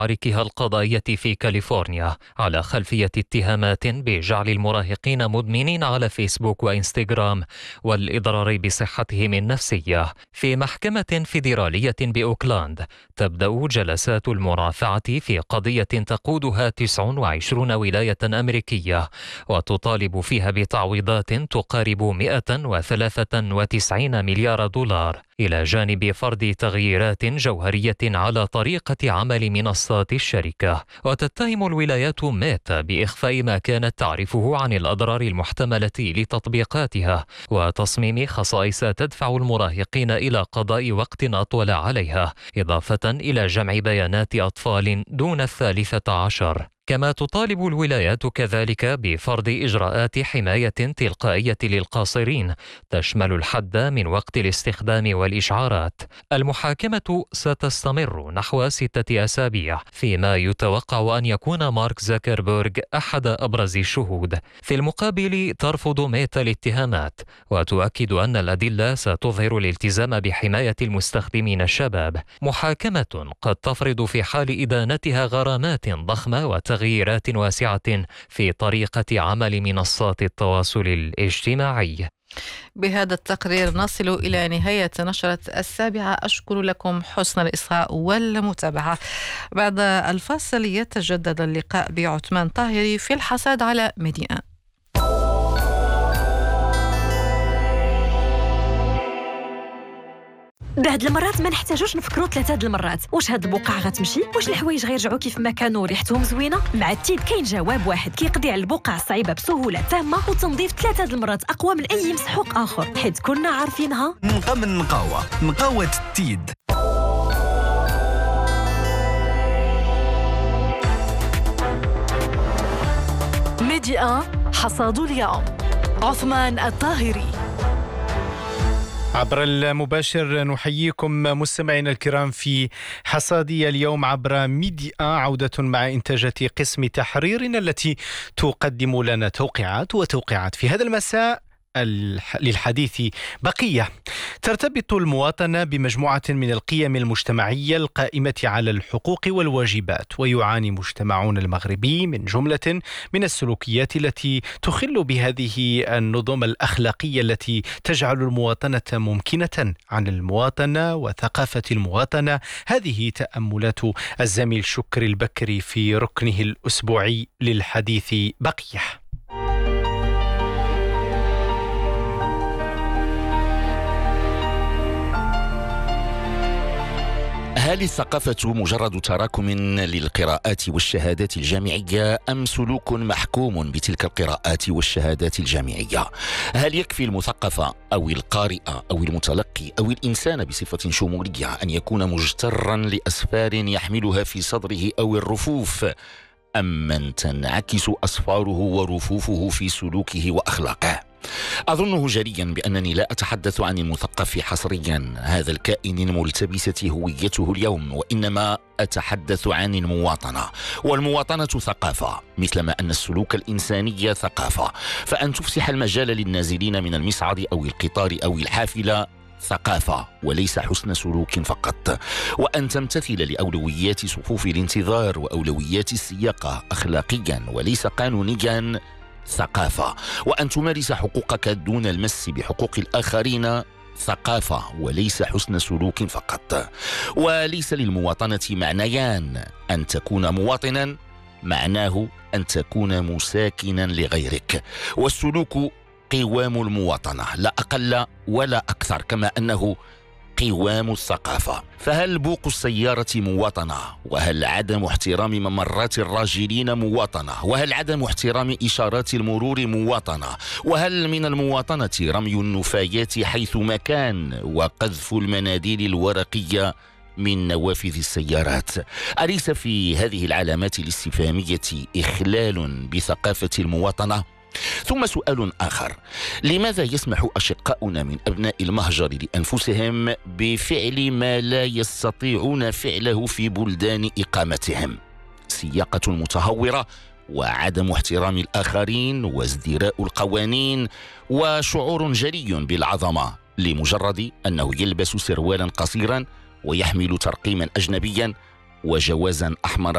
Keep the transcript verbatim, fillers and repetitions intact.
معاركها القضائية في كاليفورنيا على خلفية اتهامات بجعل المراهقين مدمنين على فيسبوك وإنستغرام والإضرار بصحتهم النفسية. في محكمة فيدرالية بأوكلاند تبدأ جلسات المرافعة في قضية تقودها تسع وعشرين ولاية أمريكية، وتطالب فيها بتعويضات تقارب مئة وثلاثة وتسعين مليار دولار، إلى جانب فرض تغييرات جوهرية على طريقة عمل منصات الشركة. وتتهم الولايات ميتا بإخفاء ما كانت تعرفه عن الأضرار المحتملة لتطبيقاتها وتصميم خصائص تدفع المراهقين إلى قضاء وقت أطول عليها، إضافة إلى جمع بيانات أطفال دون الثالثة عشر. كما تطالب الولايات كذلك بفرض إجراءات حماية تلقائية للقاصرين تشمل الحد من وقت الاستخدام والإشعارات. المحاكمة ستستمر نحو ستة أسابيع، فيما يتوقع أن يكون مارك زكربيرغ أحد أبرز الشهود. في المقابل ترفض ميتا الاتهامات وتؤكد أن الأدلة ستظهر الالتزام بحماية المستخدمين الشباب. محاكمة قد تفرض في حال إدانتها غرامات ضخمة وتغييرات واسعة في طريقة عمل منصات التواصل الاجتماعي. بهذا التقرير نصل إلى نهاية نشرة السابعة. أشكر لكم حسن الإصغاء والمتابعة. بعد الفاصل يتجدد اللقاء بعثمان طاهري في الحصاد على ميديا. بعد المرات ما نحتاجوش نفكروا ثلاثه د المرات واش هاد البقعه غتمشي، واش الحوايج غيرجعوا كيف ما كانوا ريحتهم زوينه. مع التيد كاين جواب واحد كيقضي على البقع الصعيبه بسهوله تامه وتنظيف ثلاثه د المرات اقوى من اي مسحوق اخر، حيت كنا عارفينها نقا من نقاوه نقاوه التيد. ميديا حصاد اليوم، عثمان الطاهري. عبر المباشر نحييكم مستمعينا الكرام في حصادي اليوم عبر ميديا، عودة مع إنتاجات قسم تحريرنا التي تقدم لنا توقيعات وتوقيعات. في هذا المساء للحديث بقية. ترتبط المواطنة بمجموعة من القيم المجتمعية القائمة على الحقوق والواجبات، ويعاني مجتمعنا المغربي من جملة من السلوكيات التي تخل بهذه النظم الأخلاقية التي تجعل المواطنة ممكنة عن المواطنة وثقافة المواطنة. هذه تأملات الزميل شكري البكري في ركنه الأسبوعي للحديث بقية. هل الثقافة مجرد تراكم للقراءات والشهادات الجامعية أم سلوك محكوم بتلك القراءات والشهادات الجامعية؟ هل يكفي المثقف أو القارئ أو المتلقي أو الإنسان بصفة شمولية أن يكون مجترا لأسفار يحملها في صدره أو الرفوف، أم من تنعكس أسفاره ورفوفه في سلوكه وأخلاقه؟ أظنه جليا بأنني لا أتحدث عن المثقف حصريا، هذا الكائن الملتبسة هويته اليوم، وإنما أتحدث عن المواطنة. والمواطنة ثقافة، مثلما أن السلوك الإنساني ثقافة. فأن تفسح المجال للنازلين من المصعد أو القطار أو الحافلة ثقافة وليس حسن سلوك فقط. وأن تمتثل لأولويات صفوف الانتظار وأولويات السياقة أخلاقيا وليس قانونيا ثقافة. وأن تمارس حقوقك دون المس بحقوق الآخرين ثقافة وليس حسن سلوك فقط. وليس للمواطنة معنيان، أن تكون مواطنا معناه أن تكون مساكنا لغيرك، والسلوك قوام المواطنة لا أقل ولا أكثر، كما أنه قوام الثقافة. فهل بوق السيارة مواطنة؟ وهل عدم احترام ممرات الراجلين مواطنة؟ وهل عدم احترام إشارات المرور مواطنة؟ وهل من المواطنة رمي النفايات حيثما كان وقذف المناديل الورقية من نوافذ السيارات؟ أليس في هذه العلامات الاستفهامية إخلال بثقافة المواطنة؟ ثم سؤال آخر: لماذا يسمح أشقاؤنا من أبناء المهجر لأنفسهم بفعل ما لا يستطيعون فعله في بلدان إقامتهم؟ سياقة متهورة وعدم احترام الآخرين وازدراء القوانين وشعور جلي بالعظمة لمجرد أنه يلبس سروالا قصيرا ويحمل ترقيما أجنبيا وجوازا أحمر